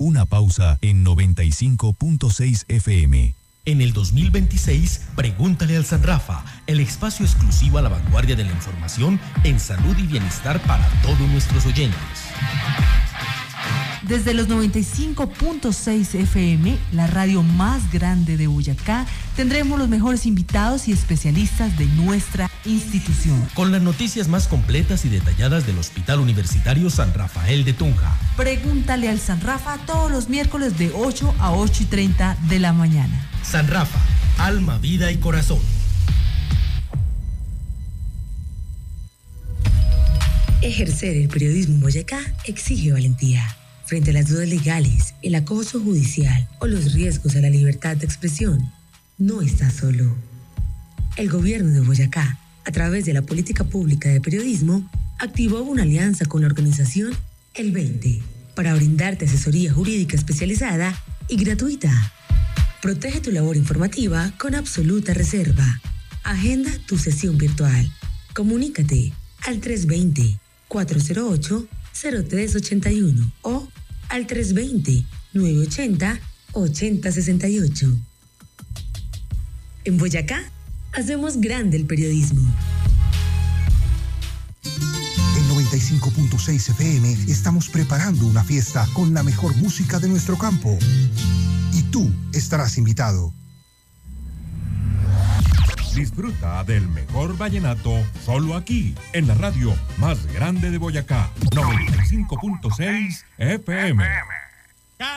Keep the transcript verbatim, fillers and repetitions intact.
Una pausa en noventa y cinco punto seis F M. En el dos mil veintiséis, pregúntale al Sanrafa, el espacio exclusivo a la vanguardia de la información en salud y bienestar para todos nuestros oyentes. Desde los noventa y cinco punto seis F M, la radio más grande de Boyacá, tendremos los mejores invitados y especialistas de nuestra institución. Con las noticias más completas y detalladas del Hospital Universitario San Rafael de Tunja. Pregúntale al Sanrafa todos los miércoles de ocho a ocho y treinta de la mañana. Sanrafa, alma, vida y corazón. Ejercer el periodismo en Boyacá exige valentía. Frente a las dudas legales, el acoso judicial o los riesgos a la libertad de expresión, no estás solo. El gobierno de Boyacá, a través de la política pública de periodismo, activó una alianza con la organización El veinte para brindarte asesoría jurídica especializada y gratuita. Protege tu labor informativa con absoluta reserva. Agenda tu sesión virtual. Comunícate al tres dos cero, cuatro cero ocho, cero tres ocho uno o al tres dos cero, nueve ocho cero, ocho cero seis ocho. En Boyacá, hacemos grande el periodismo. En noventa y cinco punto seis F M estamos preparando una fiesta con la mejor música de nuestro campo. Y tú estarás invitado. Disfruta del mejor vallenato solo aquí, en la radio más grande de Boyacá, noventa y cinco punto seis F M.